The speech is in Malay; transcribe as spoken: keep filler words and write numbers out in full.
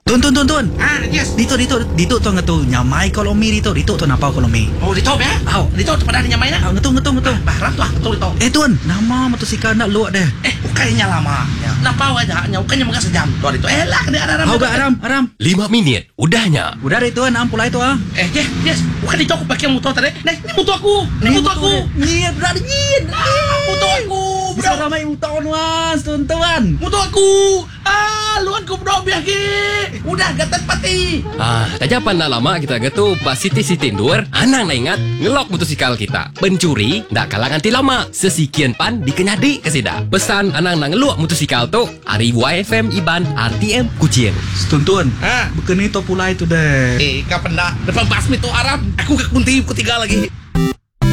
Tuan, tuan, tuan, tuan. Ah, yes. Dito, dito, dito to nga to. Nyamay kolomi dito. Dito to napao kolomi. Oh, dito ba? Aw. Dito pada niya may na. Aw, ngetung, ngetung, ngetung. Barat tu ah, betul itu. Eh, tuan. Nama motosikal nak luak deh. Eh, ukainya lama. Napaw aja, nya ukainya mga sejam. Tuh itu. Eh, lah kena ada Aw, gak aram, aram. Lima minit, udahnya. Udah deh tuan, ampulai tu ah. Eh, yes, yes. Bukan dito aku pakai motor tadi. Nah, ini motor aku. Ini motor aku. Nyian, berada nyian. Ah, motor aku. Bisa ramai utawan was, tuan-tuan. Motor aku. Ah, luan ku bro biaki. Udah gatat pati. Ah, tajapan nak lama kita gitu pas Siti-Siti Ndur, anang na ingat ngelok motosikal kita. Pencuri ndak kalah nganti lama. Sesikian pan dikenyadi kesida. Pesan anang na ngelok motosikal tu, Ari Y F M Iban R T M Kucing. Tuan-tuan. Ah. Bukan itu pulai tu deh. Eh, kapan dah? Depan basmi tu Arab. Aku ke kunti ketiga lagi.